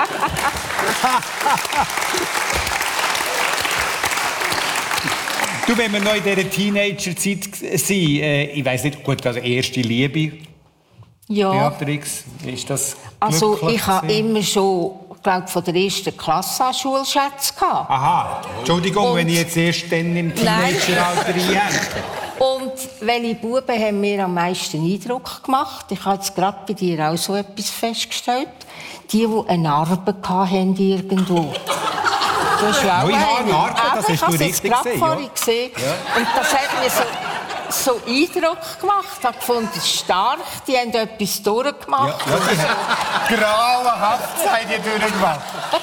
Du, wenn wir noch in dieser Teenager-Zeit sind, äh, ich weiss nicht, gut, also erste Liebe, Ja. Beatrix, ist das Also glücklich ich habe gewesen? immer schon, glaube von der ersten Klasse an Schulschätze gehabt. Aha, Entschuldigung, Und- wenn ich jetzt erst dann im Teenageralter reinhänge. Und welche Buben haben mir am meisten Eindruck gemacht? Ich habe jetzt gerade bei dir auch so etwas festgestellt. Die, die eine Narbe hatten irgendwo. Du hast ja auch Neue Haare, eine. Narbe, das Aber hast du ich habe es richtig jetzt gerade gesehen, vorhin gesehen. Und das hat mir so, so Eindruck gemacht. Ich habe gefunden, es ist stark, die haben etwas durchgemacht. Ja, die hat grauenhaft seid ihr durchgemacht.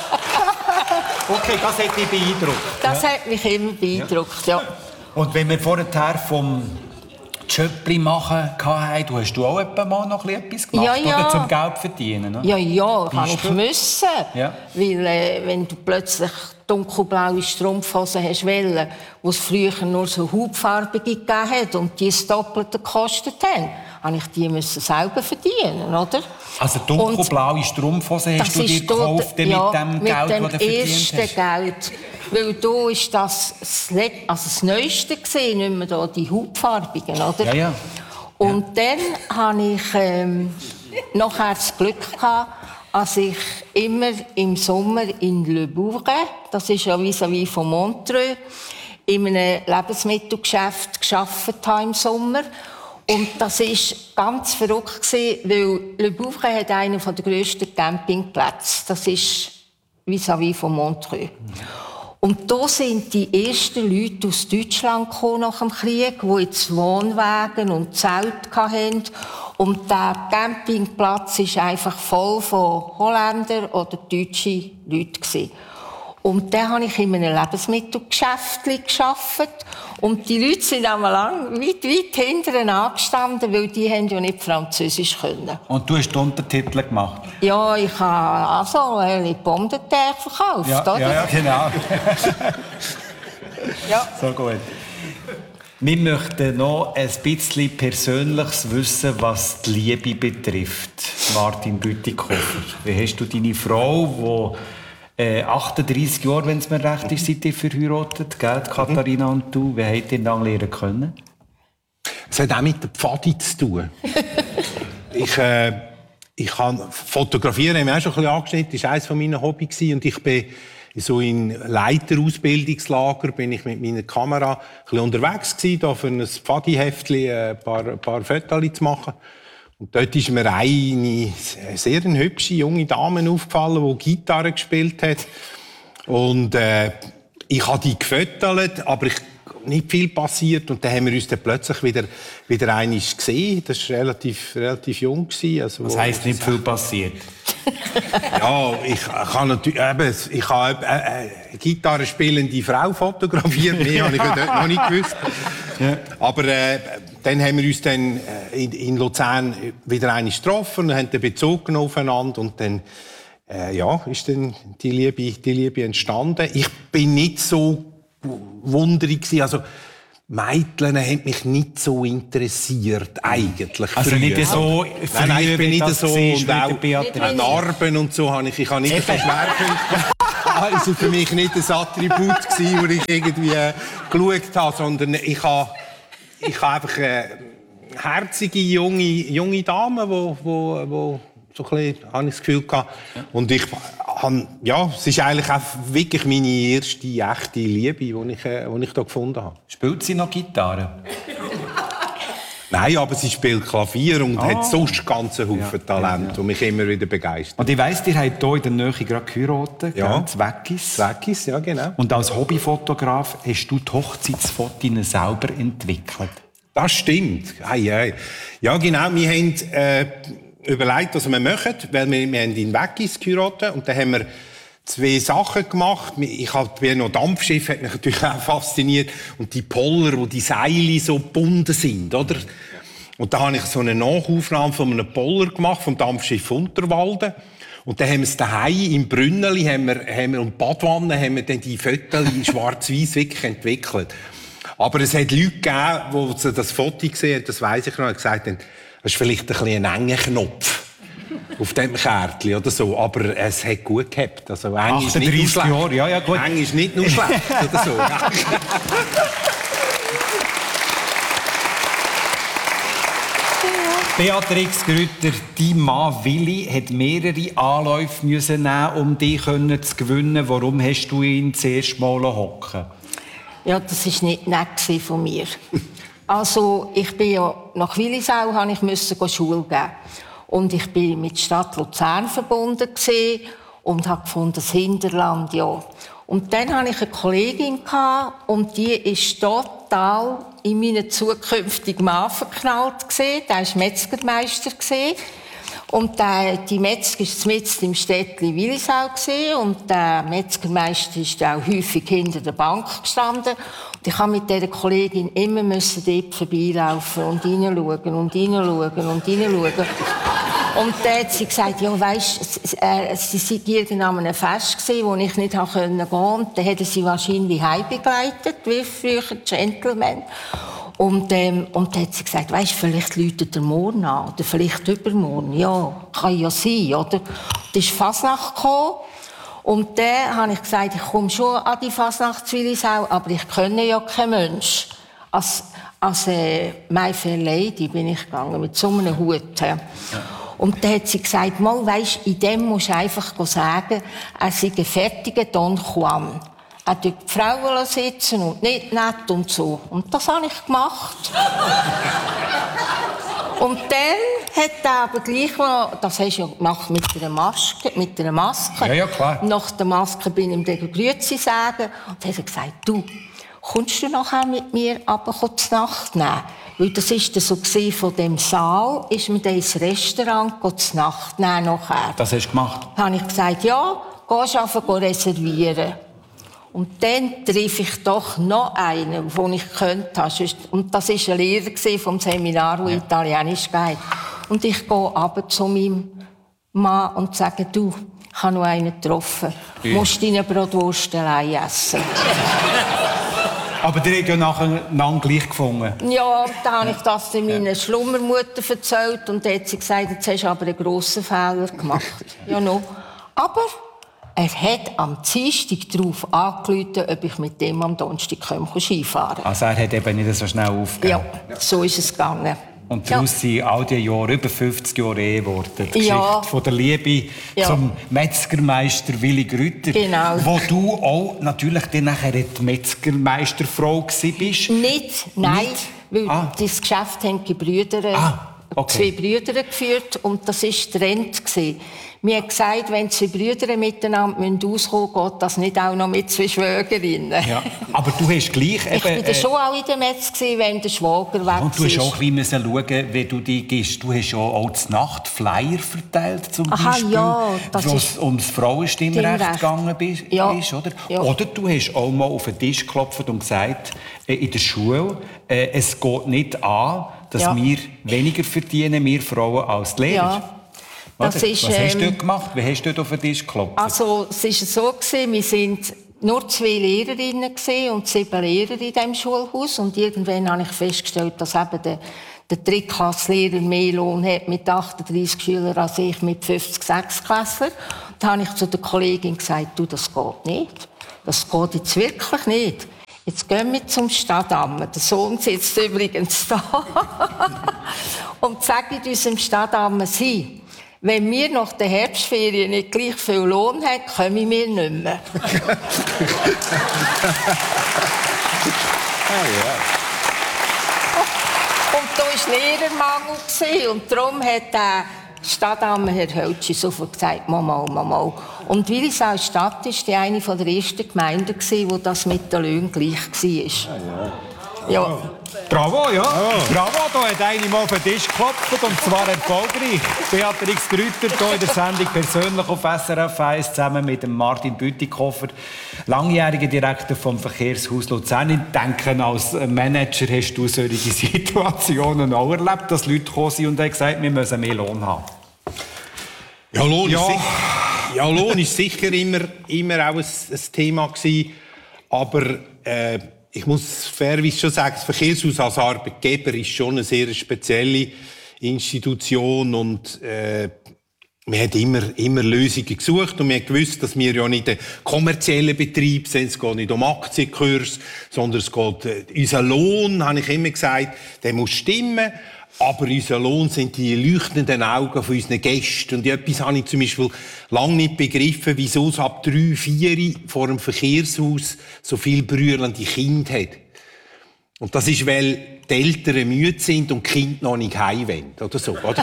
Okay, das hat dich beeindruckt. Das hat mich immer beeindruckt, ja. Und wenn wir vorher vom Jöppli machen hatten, du hast du auch etwa mal noch etwas gemacht, Ja, ja. oder zum Geld verdienen? Oder? Ja, ja, kann Bist ich du? müssen. Ja. Weil, äh, wenn du plötzlich dunkelblaue Strumpfhosen hast wollen, wo es früher nur so hautfarbige gegeben hat und die das Doppelte gekostet haben, habe ich die müssen selber verdienen, oder? Also dunkelblaue Strumpfhosen hast du dir gekauft mit ja, dem mit Geld, dem das du verdient ersten hast? Geld. Weil da ist das das, Let also das Neueste gesehen, nicht mehr da, die hautfarbigen, oder? Ja, ja. Und ja. dann hatte ich ähm, nachher das Glück gehabt, als ich immer im Sommer in Le Bourget, das ist ja vis-à-vis von Montreux, in einem Lebensmittelgeschäft gearbeitet habe im Sommer. Und das war ganz verrückt, weil Le Bourget hat einen der grössten Campingplätze. Das ist vis-à-vis von Montreux. Und da sind die ersten Leute aus Deutschland gekommen nach dem Krieg, die jetzt Wohnwagen und Zelte hatten. Und der Campingplatz war einfach voll von Holländern oder deutschen Leuten. Und dann habe ich in einem Lebensmittelgeschäft gearbeitet. Und die Leute sind einmal lang weit, weit hinten angestanden, weil die haben ja nicht Französisch können. Und du hast die Untertitel gemacht? Ja, ich habe also eine Pomme de terre verkauft, ja, oder? Ja, ja, genau. Ja. So gut. Wir möchten noch ein bisschen Persönliches wissen, was die Liebe betrifft. Martin Bütikofer, wie hast du deine Frau, die äh, achtunddreissig Jahre, wenn es mir recht ist, seid ihr verheiratet, gell, Katharina und du, wie habt ihr dann lernen können? Es hat auch mit der Pfadi zu tun. ich, äh, ich kann fotografieren, haben wir auch schon ein bisschen angeschnitten, das war eines meiner Hobbys. Und ich bin so in Leiterausbildungslager bin ich mit meiner Kamera ein bisschen unterwegs gewesen, da für ein Pfadi-Heftchen ein paar, ein paar Fotos zu machen. Und dort ist mir eine sehr hübsche junge Dame aufgefallen, die Gitarre gespielt hat. Und äh, ich habe die gefotogt, aber ich nicht viel passiert. Und dann haben wir uns dann plötzlich wieder, wieder einmal gesehen. Das war relativ, relativ jung. Also, was heisst nicht viel passiert? Ja, ich kann natürlich, eben, ich habe eine Gitarre spielende Frau fotografiert. Mehr habe ich dort noch nicht gewusst. Ja. Aber äh, dann haben wir uns dann in, in Luzern wieder einmal getroffen und haben den Bezug aufeinander. Und dann äh, ja, ist dann die Liebe, die Liebe entstanden. Ich bin nicht so wunderig gewesen. Also Mädchen haben mich nicht so interessiert, eigentlich. Also früher. nicht so... Nein, nein, ich bin nicht so... Und auch Narben und so habe ich, ich habe nicht so Schwerpunkte. Das war für mich nicht ein Attribut, das ich irgendwie äh, geschaut habe, sondern ich habe, ich habe einfach eine herzige, junge, junge Dame, die, die, die so ein bisschen, habe ich das Gefühl gehabt. Und ich habe, ja, es ist eigentlich auch wirklich meine erste echte Liebe, die ich, äh, die ich da gefunden habe. Spielt sie noch Gitarre? Nein, aber sie spielt Klavier und ah. hat sonst ganz einen Haufen ja, Talent, ja, ja. und mich immer wieder begeistert. Und ich weiss, ihr habt hier in der Nähe gerade geheiratet, ja. Zweckis. Zweckis, ja genau. Und als Hobbyfotograf hast du die Hochzeitsfotos selber entwickelt. Das stimmt. Ei, ei. Ja genau, wir haben äh, überlegt, was wir machen, weil wir, wir haben in Weggis geheiratet und dann haben wir zwei Sachen gemacht. Ich habe noch Dampfschiff, hat mich natürlich auch fasziniert. Und die Poller, wo die Seile so gebunden sind, oder? Und da habe ich so eine Nachaufnahme von einem Poller gemacht, vom Dampfschiff Unterwalden. Und dann haben wir es daheim im Brünneli, haben wir, haben wir, und Badwanne, haben wir dann die Fotos schwarz-weiß wirklich entwickelt. Aber es hat Leute gegeben, die das Foto gesehen haben, das weiss ich noch, und gesagt haben, das ist vielleicht ein bisschen ein enger Knopf. Auf dem Kärtchen oder so, aber es hat gut gehabt. Also eng ist nicht nur schlecht. Jahre, ja, ja, gut. Eng ist nicht nur schlecht oder so. Beatrix Grütter, dein Mann Willi hat mehrere Anläufe müssen nehmen, um dich zu gewinnen. Warum hast du ihn das erste Mal hocken? Ja, das war nicht nett von mir. Also, ich bin ja nach Willisau, habe ich musste Schule geben. Und ich bin mit der Stadt Luzern verbunden und habe gefunden, das Hinterland, ja. Und dann hatte ich eine Kollegin und die ist total in meinen zukünftigen Mann verknallt. Der war Metzgermeister. Und der, die Metzger war mitten im Städtchen Willisau. Und der Metzgermeister ist auch häufig hinter der Bank gestanden. Und ich musste mit dieser Kollegin immer dort vorbeilaufen und hineinschauen und hineinschauen und hineinschauen. Und dann hat sie gesagt, ja, weisst, äh, sie sei irgendwann an einem Fest gewesen, wo ich nicht gehen konnte. Und dann hätte sie wahrscheinlich heimgebegleitet, wie früher Gentleman. Und, ähm, und dann hat sie gesagt, weisst, vielleicht läutet er morgen an, oder vielleicht übermorgen. Ja, kann ja sein, oder? Dann ist Fasnacht gekommen. Und dann habe ich gesagt, ich komme schon an die Fasnacht zu Willisau, aber ich kenne ja kein Mensch. Als, als äh, My Fair Lady bin ich gegangen, mit so einem Hut. Ja. Und dann hat sie gesagt, mal, weisst, in dem musst du einfach sagen, er sei ein fertiger Don Juan. Er tut die Frauen sitzen und nicht nett und so. Und das habe ich gemacht. Und dann hat er aber gleich noch, das hast du ja gemacht mit einer Maske, mit einer Maske. Ja, ja, klar. Nach der Maske bin ich ihm dann Grüezi sagen. Und dann hat er gesagt, du, kommst du nachher mit mir runter zur Nacht nehmen? Weil das war so von dem Saal, ist mir dann ins Restaurant zur Nacht nehmen nachher. Das hast du gemacht? Dann habe ich gesagt, ja, gehst du einfach reservieren. Und dann treffe ich doch noch einen, den ich könnte. Und das war ein Lehrer vom Seminar, der ja. Italienisch geht. Und ich gehe runter zu meinem Mann und sage, du, ich habe noch einen getroffen. Du musst deine Brotwurst allein essen. Aber die habt ja nachher gleich gefunden. Ja, dann habe ich das meiner Schlummermutter erzählt. Und dann hat sie gesagt, jetzt hast du aber einen grossen Fehler gemacht. Ja, no. Aber er hat am Dienstag darauf angerufen, ob ich mit dem am Donnerstag Skifahren kann. Also er hat eben nicht so schnell aufgegeben? Ja, so ist es gegangen. Und daraus ja. sind all diese Jahre, über fünfzig Jahre Ehe geworden. Die Geschichte ja. von der Liebe ja. zum Metzgermeister Willi Grütter. Genau. Wo du auch natürlich dann nachher die Metzgermeisterfrau bist. Nicht, nein. Nicht? Weil ah. das Geschäft haben die Brüder, ah, okay. zwei Brüder geführt und das war Trend. Mir hat gesagt, wenn zwei Brüder miteinander auskommen müssen, geht das nicht auch noch mit zwei Schwägerinnen. Ja. Aber du hast gleich eben... Ich war äh, schon auch in der Metz, wenn der Schwager weg war. Und du hast auch ein bisschen schauen, wie du dich gehst. Du hast ja auch zur Nacht Flyer verteilt, zum Aha, Beispiel, ja, wo es um das Frauenstimmrecht gegangen bist, ja. ist, oder? Ja. Oder du hast auch mal auf den Tisch geklopft und gesagt, äh, in der Schule, äh, es geht nicht an, dass ja. wir weniger verdienen, wir Frauen, als die Lehrer. Ja. Das ist, Was hast du ähm, dort gemacht? Wie hast du dort auf den Tisch geklopft? Also, es war so, gewesen, wir sind nur zwei Lehrerinnen und sieben Lehrer in diesem Schulhaus. Und irgendwann habe ich festgestellt, dass eben der, der Drittklasslehrer mehr Lohn hat mit achtunddreissig Schülern als ich mit fünfzig Sechsklässlern. Da habe ich zu der Kollegin gesagt, du, das geht nicht. Das geht jetzt wirklich nicht. Jetzt gehen wir zum Stadtamt. Der Sohn sitzt übrigens da. Und sagt unserem Stadtamt, sie, wenn wir nach der Herbstferien nicht gleich viel Lohn haben, kommen wir nicht mehr. Ah, ja. Und da war Lehrermangel. Und darum hat der Stadtamt Herr Höltschi sofort gesagt, Mama, Mama. Und Willisau Stadt war die eine der ersten Gemeinden, wo das mit den Löhnen gleich war. Ah, ja. Ja. Bravo, ja. Oh. Bravo, da hat eine mal auf den Tisch geklopft und zwar erfolgreich. Beatrix Grütter hier in der Sendung persönlich auf S R F eins zusammen mit dem Martin Bütikofer, langjähriger Direktor vom Verkehrshaus Luzern. Ich denke, als Manager hast du solche Situationen auch erlebt, dass Leute gekommen sind und haben gesagt, wir müssen mehr Lohn haben. Ja, Lohn, ja. Ist, sicher, ja, Lohn ist sicher immer, immer auch ein, ein Thema gewesen, aber äh, ich muss fairerweise schon sagen, das Verkehrshaus als Arbeitgeber ist schon eine sehr spezielle Institution und äh, wir haben immer, immer Lösungen gesucht und wir haben gewusst, dass wir ja nicht ein kommerzieller Betrieb sind, es geht nicht um Aktienkurs, sondern es geht, äh, unser Lohn, habe ich immer gesagt, der muss stimmen. Aber unser Lohn sind die leuchtenden Augen von unseren Gästen. Und etwas habe ich zum Beispiel lange nicht begriffen, wieso es ab drei, vier vor dem Verkehrshaus so viel brüllende Kinder hat. Und das ist, weil die Eltern müde sind und die Kinder noch nicht heim wollen. Oder so, oder?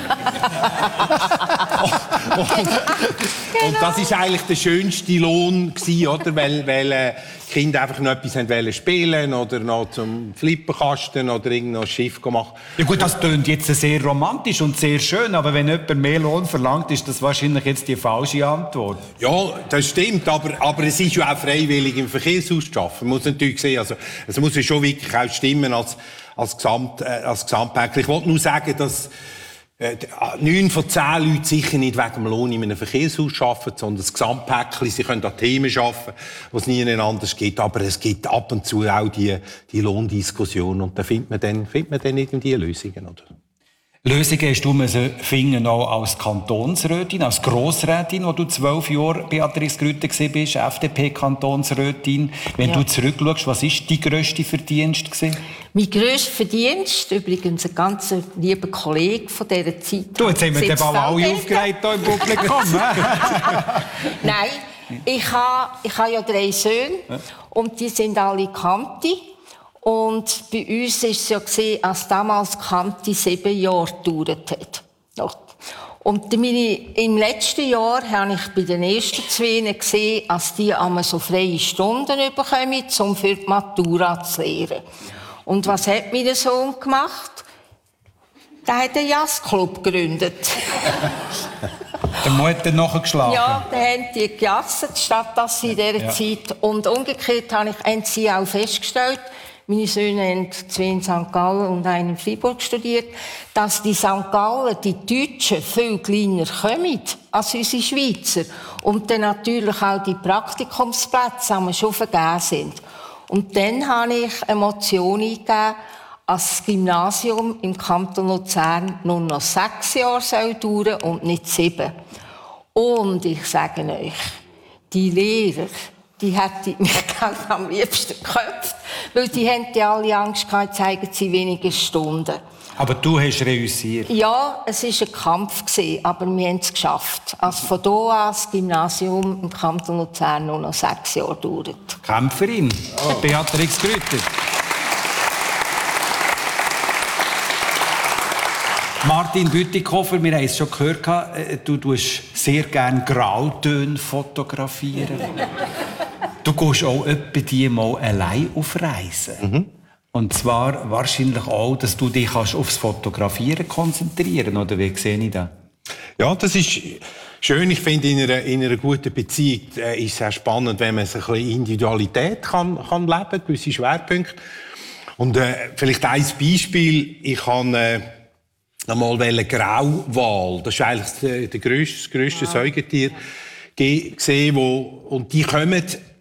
und, und das war eigentlich der schönste Lohn gewesen, oder? Weil, weil äh, die Kinder einfach noch etwas wollen spielen oder noch zum Flipperkasten oder irgendein noch Schiff machen. Ja gut, das klingt jetzt sehr romantisch und sehr schön, aber wenn jemand mehr Lohn verlangt, ist das wahrscheinlich jetzt die falsche Antwort. Ja, das stimmt, aber, aber es ist ja auch freiwillig im Verkehrshaus zu arbeiten. Man muss natürlich sehen, also es muss ja schon wirklich auch stimmen als als, Gesamt, äh, als Gesamtpäckchen. Ich wollte nur sagen, dass äh, neun von zehn Leuten sicher nicht wegen dem Lohn in einem Verkehrshaus arbeiten, sondern das Gesamtpäckchen, sie können an Themen arbeiten, die es nie anders gibt, aber es gibt ab und zu auch die, die Lohndiskussion und da findet man dann, findet man dann irgendwie Lösungen, oder? Lösungen hast du müssen finden, auch als Kantonsrätin, als Grossrätin, wo du zwölf Jahre Beatrix Grütter bist, F D P-Kantonsrätin. Wenn ja. du zurückschaust, was war dein grösster Verdienst? Mein grösster Verdienst, übrigens ein ganz lieber Kollege von dieser Zeit. Du, jetzt haben wir den Ball alle aufgelegt hier im Publikum. Nein, ich habe, ich habe ja drei Söhne und die sind alle Kanti. Und bei uns war es ja gesehen, als damals Kanti sieben Jahre gedauert hat. Und meine, im letzten Jahr habe ich bei den ersten zwei gesehen, als die einmal so freie Stunden bekommen, um für die Matura zu lernen. Und was hat mein Sohn gemacht? Der hat einen Jazzclub gegründet. Der Mutter nachgeschlagen. Ja, da haben die gejasset, statt dass sie in dieser ja. Zeit. Und umgekehrt habe ich, haben sie auch festgestellt, meine Söhne haben zwei in Sankt Gallen und einen in Freiburg studiert, dass die Sankt Gallen, die Deutschen, viel kleiner kommen als unsere Schweizer. Und dann natürlich auch die Praktikumsplätze schon vergeben sind. Und dann habe ich eine Motion eingegeben, dass das Gymnasium im Kanton Luzern nur noch sechs Jahre dauern soll und nicht sieben. Und ich sage euch, die Lehrer, die hätten mich am liebsten geköpft, weil die haben die alle Angst gehabt, zeigen sie wenige Stunden. Aber du hast reüssiert. Ja, es war ein Kampf, aber wir haben es geschafft. Also von hier an das Gymnasium im Kanton Luzern nur noch sechs Jahre dauert. Kämpferin, oh. Beatrix Grütter. Martin Bütikofer, wir haben es schon gehört, du tust sehr gerne Grautöne fotografieren. Du gehst auch etwa die mal allein auf Reisen. Mhm. Und zwar wahrscheinlich auch, dass du dich aufs Fotografieren konzentrieren kannst. Oder wie sehe ich das? Ja, das ist schön. Ich finde, in einer, in einer guten Beziehung äh, ist es sehr spannend, wenn man so ein bisschen Individualität kann, kann leben, gewisse Schwerpunkte. Und äh, vielleicht ein Beispiel. Ich habe... Äh, einmal einen Grauwal. Das ist eigentlich der, der grösste, das grösste ja. Säugetier gesehen, wo, und die kommen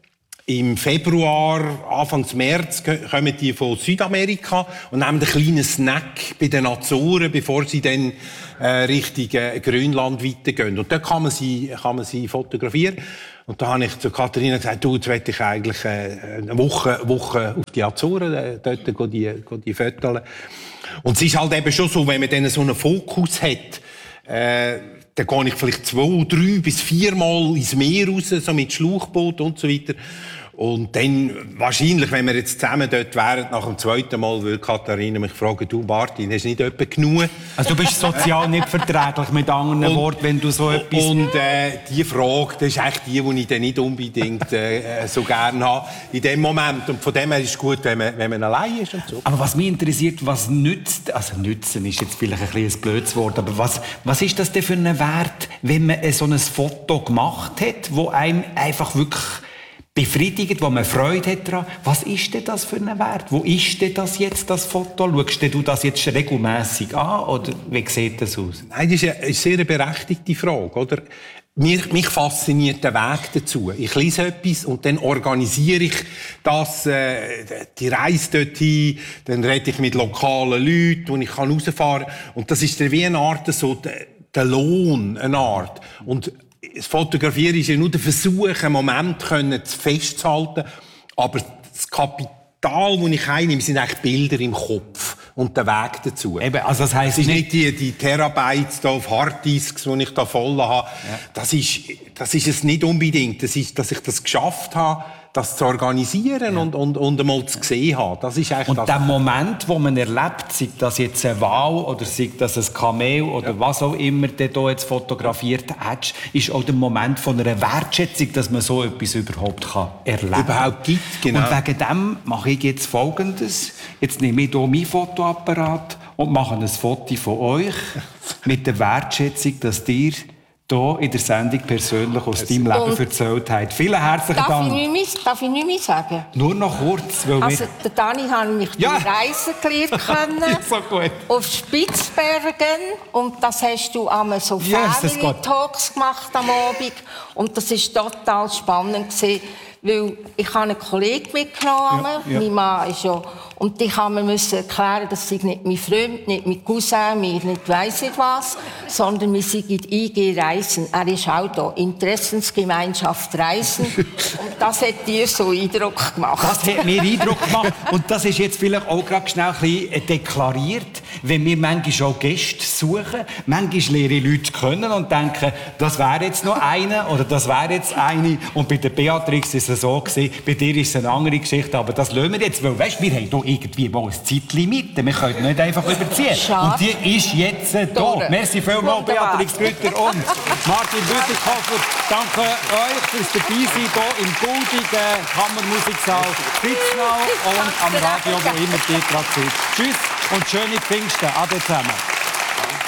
im Februar, Anfang März, kommen die von Südamerika und nehmen einen kleinen Snack bei den Azoren, bevor sie dann äh, Richtung äh, Grönland weitergehen. Und dort kann man sie, kann man sie fotografieren. Und da habe ich zu Katharina gesagt, du, jetzt möchte ich eigentlich äh, eine Woche, Woche auf die Azoren, äh, dort gehen die, gehen die Fotos. Und es ist halt eben schon so, wenn man dann so einen Fokus hat, äh, dann gehe ich vielleicht zwei, drei bis viermal ins Meer raus, so mit Schlauchboot und so weiter. Und dann, wahrscheinlich, wenn wir jetzt zusammen dort wären, nach dem zweiten Mal, würde Katharina mich fragen, du Martin, hast du nicht etwa genug? Also du bist sozial nicht verträglich, mit anderen Worten, wenn du so etwas... Und äh, die Frage, das ist eigentlich die, die ich dann nicht unbedingt äh, so gerne habe in dem Moment. Und von dem her ist es gut, wenn man, wenn man allein ist und so. Aber was mich interessiert, was nützt, also nützen ist jetzt vielleicht ein bisschen ein blödes Wort, aber was, was ist das denn für ein Wert, wenn man so ein Foto gemacht hat, wo einem einfach wirklich befriedigt, wo man Freude hat daran. Was ist denn das für ein Wert? Wo ist denn das jetzt, das Foto? Schaust du das jetzt regelmässig an, oder wie sieht das aus? Nein, das ist eine, eine sehr berechtigte Frage, oder? Mich, mich fasziniert der Weg dazu. Ich lese etwas und dann organisiere ich das, äh, die Reise dorthin, dann rede ich mit lokalen Leuten, wo ich kann rausfahren kann. Und das ist wie eine Art, so der, der Lohn, eine Art. Und das Fotografieren ist ja nur der Versuch, einen Moment festzuhalten. Aber das Kapital, das ich einnehme, sind eigentlich Bilder im Kopf und der Weg dazu. Eben, also das heisst, es ist nicht die, die Terabytes da auf Harddisks, die ich da voll habe. Ja. Das ist, das ist es nicht unbedingt. Das ist, dass ich das geschafft habe, das zu organisieren, ja, und, und, und einmal zu sehen haben. Das ist eigentlich und das. der Moment, wo man erlebt, sei das jetzt ein Wal oder sei das ein Kamel oder ja, was auch immer du hier jetzt fotografiert hast, ist auch der Moment von einer Wertschätzung, dass man so etwas überhaupt kann erleben kann. Überhaupt gibt, genau. Und wegen dem mache ich jetzt Folgendes. Jetzt nehme ich hier meinen Fotoapparat und mache ein Foto von euch mit der Wertschätzung, dass ihr hier in der Sendung persönlich aus deinem Leben erzählt habt. Vielen herzlichen darf Dank. Ich nicht mehr, darf ich nicht mehr sagen? Nur noch kurz. Weil also, der Dani hat mich ja, die Reise gelernt können. So gut. Auf Spitzbergen. Und das hast du einmal so yes, Family-Talks gemacht am Abend. Und das war total spannend gewesen, weil ich habe einen Kollegen mitgenommen. Ja, ja. Mein Mann ist ja... Und ich musste mir erklären, dass ich nicht mein Freund, nicht mein Cousin, mir nicht weiss nicht was, sondern wir sind in I G Reisen. Er ist auch da. Interessensgemeinschaft Reisen. Und das hat dir so Eindruck gemacht. Das hat mir Eindruck gemacht. Und das ist jetzt vielleicht auch gerade schnell ein bisschen deklariert, wenn wir manchmal auch Gäste suchen. Manchmal lernen Leute kennen und denken, das wäre jetzt noch eine oder das wäre jetzt eine. Und bei der Beatrix ist es so gewesen, bei dir ist es eine andere Geschichte. Aber das lassen wir jetzt, weil weißt, wir haben hier irgendwie mal ein Zeitlimit. Wir können nicht einfach überziehen. Schade. Und die ist jetzt äh, da. Merci vielmals, Beatrix Grütter und Martin Bütikhofer. Danke euch fürs Dabeisein hier im goldigen Kammermusiksaal Spitznau und am Radio, wo immer ihr gerade seid. Tschüss und schöne Pfingsten. Ade zusammen.